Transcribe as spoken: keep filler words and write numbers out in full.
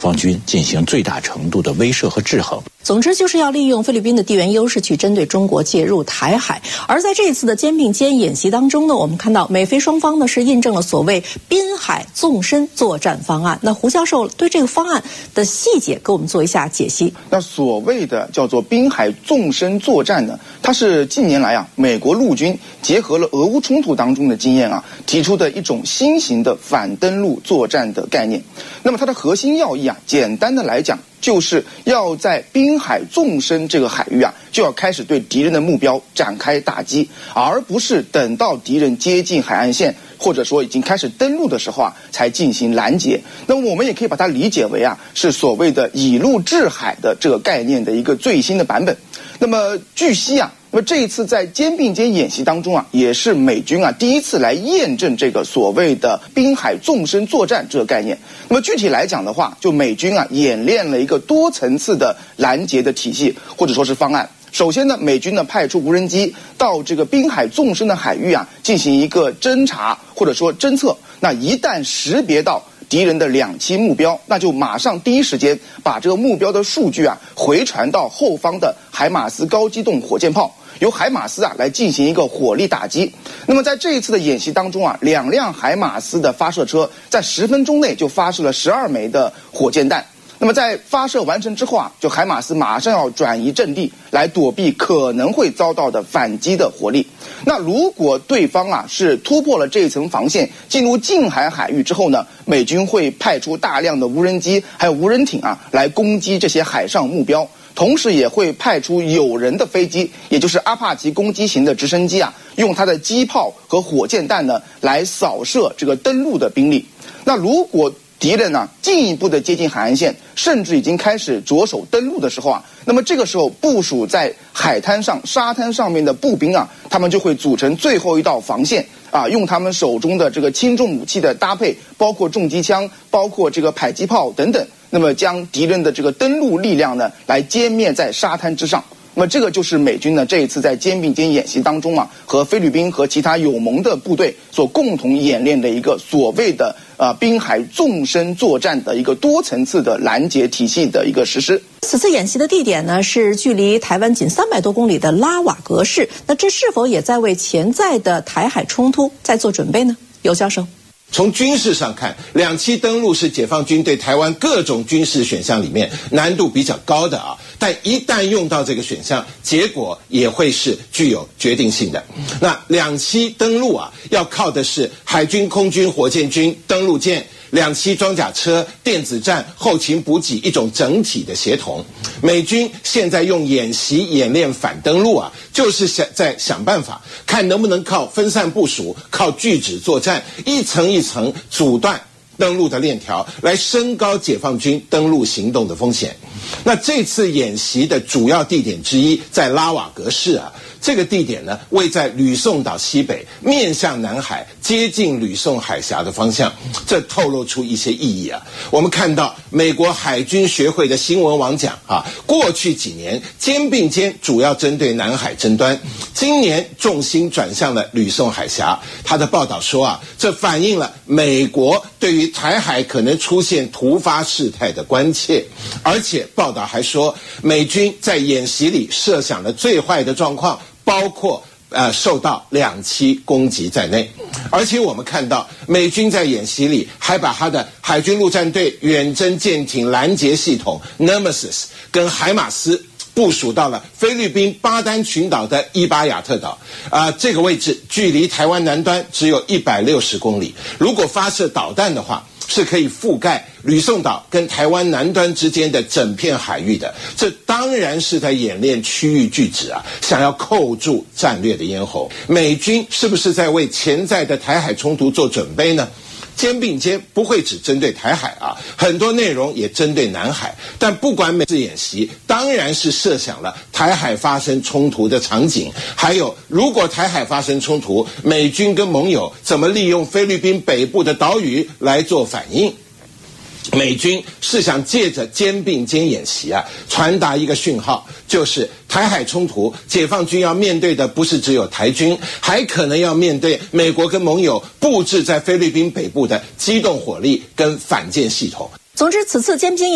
方军进行最大程度的威慑和制衡。 总之就是要利用菲律宾的地缘优势去针对中国介入台海。而在这次的肩并肩演习当中呢，我们看到美菲双方呢是印证了所谓滨海纵深作战方案。那胡教授对这个方案的细节给我们做一下解析。 那所谓的叫做滨海纵深作战呢，它是近年来啊美国陆军结合了俄乌冲突当中的经验啊提出的一种新型的反登陆作战的概念。那么它的核心要义啊，简单的来讲，就是要在滨海纵深这个海域啊，就要开始对敌人的目标展开打击，而不是等到敌人接近海岸线，或者说已经开始登陆的时候啊，才进行拦截。那么我们也可以把它理解为啊，是所谓的以陆制海的这个概念的一个最新的版本。那么据悉啊，那么这一次在肩并肩演习当中啊，也是美军啊第一次来验证这个所谓的滨海纵深作战这个概念。那么具体来讲的话，就美军啊演练了一个多层次的拦截的体系，或者说是方案。首先呢，美军呢派出无人机到这个滨海纵深的海域啊，进行一个侦查或者说侦测。那一旦识别到敌人的两栖目标，那就马上第一时间把这个目标的数据啊回传到后方的海马斯高机动火箭炮，由海马斯啊来进行一个火力打击。那么在这一次的演习当中啊，两辆海马斯的发射车在十分钟内就发射了十二枚的火箭弹。那么在发射完成之后啊，就海马斯马上要转移阵地，来躲避可能会遭到的反击的火力。那如果对方啊是突破了这一层防线，进入近海海域之后呢，美军会派出大量的无人机还有无人艇啊来攻击这些海上目标，同时也会派出有人的飞机，也就是阿帕奇攻击型的直升机啊，用它的机炮和火箭弹呢来扫射这个登陆的兵力。那如果敌人呢、啊、进一步的接近海岸线，甚至已经开始着手登陆的时候啊，那么这个时候部署在海滩上、沙滩上面的步兵啊，他们就会组成最后一道防线啊，用他们手中的这个轻重武器的搭配，包括重机枪、包括这个迫击炮等等，那么将敌人的这个登陆力量呢，来歼灭在沙滩之上。那么这个就是美军呢这一次在肩并肩演习当中啊，和菲律宾和其他友盟的部队所共同演练的一个所谓的呃滨海纵深作战的一个多层次的拦截体系的一个实施。 此次演习的地点呢是距离台湾仅三百多公里的拉瓦格市，那这是否也在为潜在的台海冲突在做准备呢？尤教授。 从军事上看，两栖登陆是解放军对台湾各种军事选项里面难度比较高的啊，但一旦用到这个选项，结果也会是具有决定性的。那两栖登陆啊，要靠的是海军、空军、火箭军、登陆舰、两栖装甲车、电子战、后勤补给一种整体的协同。美军现在用演习演练反登陆啊，就是想在想办法，看能不能靠分散部署、靠拒止作战，一层一层阻断登陆的链条，来升高解放军登陆行动的风险。那这次演习的主要地点之一在拉瓦格市啊，这个地点呢位在吕宋岛西北，面向南海，接近吕宋海峡的方向，这透露出一些意义啊。我们看到美国海军学会的新闻网讲啊，过去几年肩并肩主要针对南海争端，今年重心转向了吕宋海峡。他的报道说啊，这反映了美国对于台海可能出现突发事态的关切，而且报道还说，美军在演习里设想了最坏的状况，包括呃受到两栖攻击在内。而且我们看到美军在演习里还把他的海军陆战队远征舰艇拦截系统 Nemesis 跟海马斯部署到了菲律宾巴丹群岛的伊巴亚特岛，啊、呃，这个位置距离台湾南端只有一百六十公里。如果发射导弹的话，是可以覆盖吕宋岛跟台湾南端之间的整片海域的。这当然是在演练区域拒止啊，想要扣住战略的咽喉。美军是不是在为潜在的台海冲突做准备呢？肩并肩不会只针对台海啊，很多内容也针对南海。但不管每次演习，当然是设想了台海发生冲突的场景，还有如果台海发生冲突，美军跟盟友怎么利用菲律宾北部的岛屿来做反应。美军是想借着肩并肩演习啊，传达一个讯号，就是台海冲突，解放军要面对的不是只有台军，还可能要面对美国跟盟友布置在菲律宾北部的机动火力跟反舰系统。 总之，此次肩并肩